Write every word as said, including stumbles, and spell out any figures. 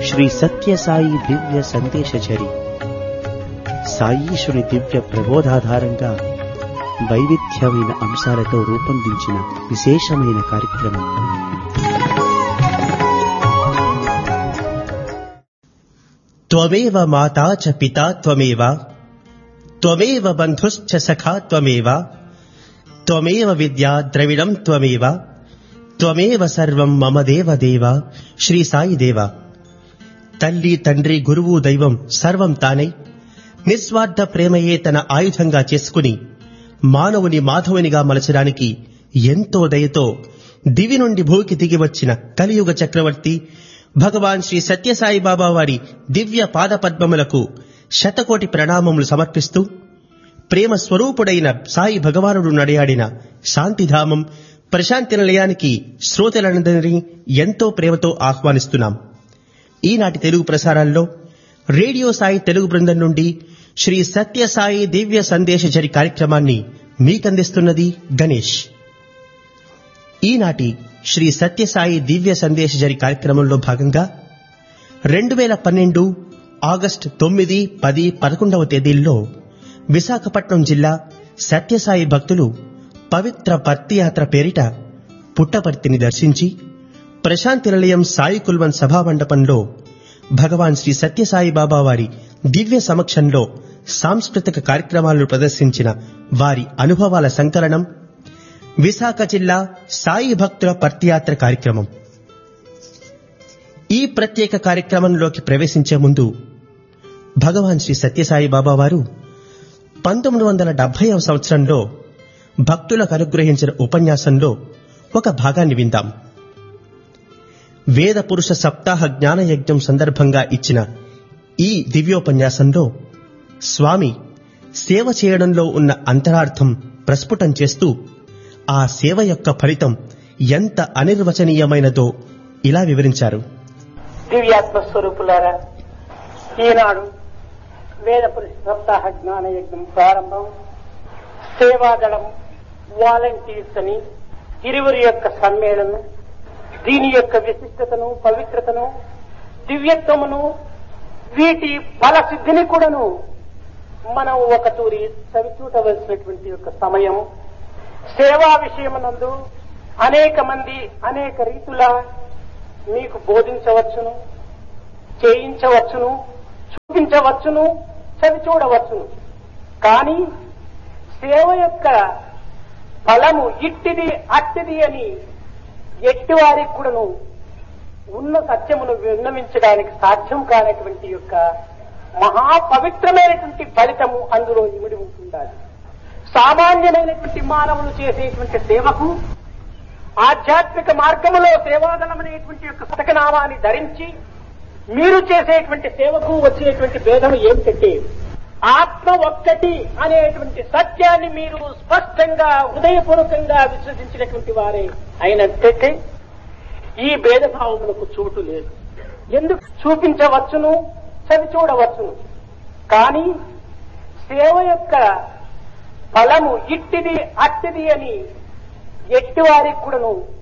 శ్రీ సత్యసాయి దివ్య సందేశచరి సాయీశ్వరి దివ్య ప్రబోధాధారంగా వైవిధ్యమైన అంశాలతో రూపొందించిన విశేషమైన కార్యక్రమం. త్వమేవ మాతా చ పితా త్వమేవ త్వమేవ బంధుశ్చ సఖా త్వమేవ త్వమేవ విద్యా ద్రవిడం త్వమేవ త్వమేవ సర్వం మమ దేవ దేవ. శ్రీ సాయి దేవ. తల్లి తండ్రి గురువు దైవం సర్వం తానై నిస్వార్థ ప్రేమయే తన ఆయుధంగా చేసుకుని మానవుని మాధవునిగా మలచడానికి ఎంతో దయతో దివి నుండి భూకి దిగి వచ్చిన కలియుగ చక్రవర్తి భగవాన్ శ్రీ సత్యసాయి బాబా వారి దివ్య పాదపద్మములకు శతకోటి ప్రణామములు సమర్పిస్తూ ప్రేమ స్వరూపుడైన సాయి భగవానుడు నడయాడిన శాంతిధామం ప్రశాంతి నిలయానికి శ్రోతలందరినీ ఎంతో ప్రేమతో ఆహ్వానిస్తున్నాం. ఈనాటి తెలుగు ప్రసారాల్లో రేడియో సాయి తెలుగు బృందం నుండి శ్రీ సత్యసాయి దివ్య సందేశచరి కార్యక్రమాన్ని మీకందిస్తున్నది గణేష్. ఈనాటి శ్రీ సత్యసాయి దివ్య సందేశచరి కార్యక్రమంలో భాగంగా రెండు వేల పన్నెండు ఆగస్టు తొమ్మిది పది పదకొండవ తేదీల్లో విశాఖపట్నం జిల్లా సత్యసాయి భక్తులు పవిత్ర పర్తియాత్ర పేరిట పుట్టపర్తిని దర్శించి ప్రశాంతి నిలయం సాయి కుల్వన్ సభామండపంలో భగవాన్ శ్రీ సత్యసాయి బాబా వారి దివ్య సమక్షంలో సాంస్కృతిక కార్యక్రమాలను ప్రదర్శించిన వారి అనుభవాల సంకలనం విశాఖ జిల్లా సాయి భక్తుల పర్తియాత్ర కార్యక్రమం. ఈ ప్రత్యేక కార్యక్రమంలోకి ప్రవేశించే ముందు భగవాన్ శ్రీ సత్యసాయి బాబా వారు పంతొమ్మిది వందల డెబ్బైవ సంవత్సరంలో భక్తులకు అనుగ్రహించిన ఉపన్యాసంలో ఒక భాగాన్ని విందాం. వేద పురుష సప్తాహ జ్ఞాన యజ్ఞం సందర్భంగా ఇచ్చిన ఈ దివ్యోపన్యాసంలో స్వామి సేవ చేయడంలో ఉన్న అంతరార్థం ప్రస్ఫుటం చేస్తూ ఆ సేవ యొక్క ఫలితం ఎంత అనిర్వచనీయమైనదో ఇలా వివరించారు. దివ్యాత్మ స్వరూపులారా, ఈనాడు వేద పురుష సప్తాహ జ్ఞాన యజ్ఞం ప్రారంభం. సేవాదళం, వాలంటీర్స్ అని ఇరువురి యొక్క సమ్మేళనం దీని యొక్క విశిష్టతను, పవిత్రతను, దివ్యత్వమును, వీటి ఫలసిద్ధిని కూడాను మనం ఒక తూరి చవిచూడవలసినటువంటి యొక్క సమయం. సేవా విషయమునందు అనేక మంది అనేక రీతుల మీకు బోధించవచ్చును, చేయించవచ్చును, చూపించవచ్చును, చవి చూడవచ్చును. కానీ సేవ యొక్క ఫలము ఇట్టిది అట్టిది అని ఎట్టి వారికి కూడాను ఉన్న సత్యమును విన్నవించడానికి సాధ్యం కానటువంటి యొక్క మహాపవిత్రమైనటువంటి ఫలితము అందులో ఇమిడి ఉంటుండాలి. సామాన్యమైనటువంటి మానవులు చేసేటువంటి సేవకు ఆధ్యాత్మిక మార్గములో సేవాదళం అనేటువంటి యొక్క శతకనామాన్ని ధరించి మీరు చేసేటువంటి సేవకు వచ్చేటువంటి భేదం ఏమిటంటే ఆత్మ ఒక్కటి అనేటువంటి సత్యాన్ని మీరు స్పష్టంగా హృదయపూర్వకంగా విశ్వసించినటువంటి వారే అయినట్లయితే ఈ భేదభావములకు చోటు లేదు. ఎందుకు చూపించవచ్చును, చవి చూడవచ్చును. కానీ సేవ యొక్క ఫలము ఇట్టిది అట్టిది అని ఎట్టి వారికి కూడాను